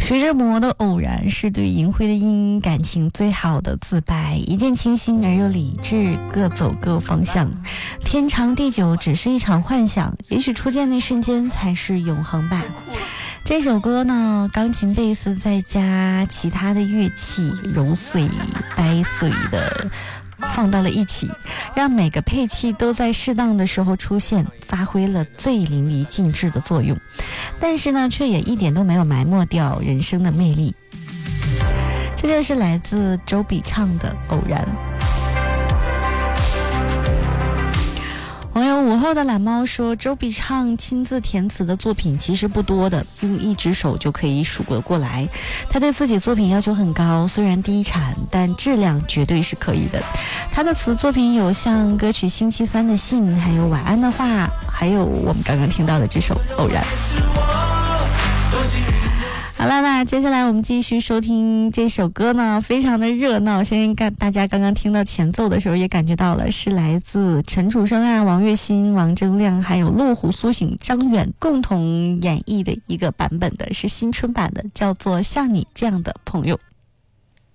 徐志摩的偶然是对银灰的阴感情最好的自白，一见倾心而又理智，各走各方向，天长地久只是一场幻想，也许初见那瞬间才是永恒吧。这首歌呢，钢琴贝斯再加其他的乐器揉碎掰碎的放到了一起，让每个配器都在适当的时候出现，发挥了最淋漓尽致的作用，但是呢，却也一点都没有埋没掉人生的魅力。这就是来自周笔畅的《偶然》。网友午后的懒猫说，周笔畅亲自填词的作品其实不多的，用一只手就可以数得过来。他对自己作品要求很高，虽然低产，但质量绝对是可以的。他的词作品有像歌曲《星期三的信》，还有《晚安的话》，还有我们刚刚听到的这首《偶然》。好了，那接下来我们继续收听这首歌呢，非常的热闹。相信大家刚刚听到前奏的时候也感觉到了，是来自陈楚生啊、王栎鑫、王铮亮还有麓湖苏醒、张远共同演绎的一个版本的，是新春版的，叫做《像你这样的朋友》。